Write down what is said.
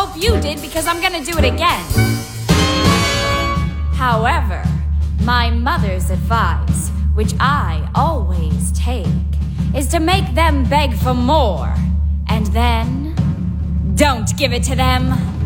hope you did, because I'm gonna do it again. However, my mother's advice, which I always take, is to make them beg for more, and then don't give it to them.